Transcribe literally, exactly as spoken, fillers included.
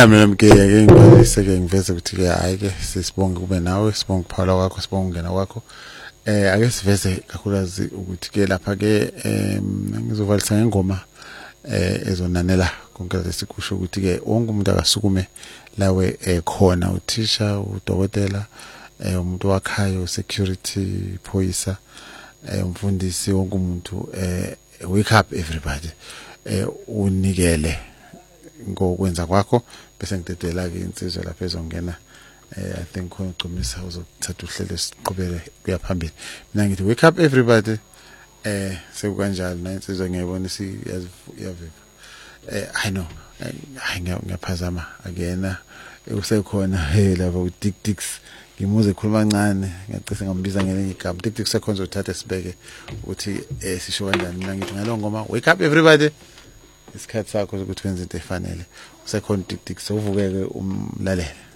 Mina mke ake ngibhalise ke ngiveze ukuthi ke hayi ke sisibonge kube nawe sibonge ukuphawula kwakho sibonge ukungena kwakho eh ake siveze kakhulukazi ukuthi ke lapha ke ngizovalisa ngengoma eh ezonanela konke lesikusho ukuthi ke wonke umuntu akasukume lawe ekhona uthisha udokotela eh umuntu wakhayo security phoyisa eh umfundisi wonke umuntu eh wake up everybody eh unikele ngokwenza kwakho bese ngidedela ke insizwe lapha ezongena eh I think khona ucumisa uzothatha uhlelo siqhubele kuya phambili mina ngithi wake up everybody eh sekukanjalo na insizwe ngiyabona siyaviva eh I know hayi ngiyaphazama akena usekhona hey lapha u Dick Dicks ngimuze ekhuluma kancane ngiyacisa ngambiza ngelinye igama Dick Dicks sekhonza uthatha sibeke ukuthi eh sisho kanjani mina ngithi ngalo ngoma wake up everybody isikhathi sakho ukuthi wenze into efanele usekhona Dick Dicks uvukeke umlalele.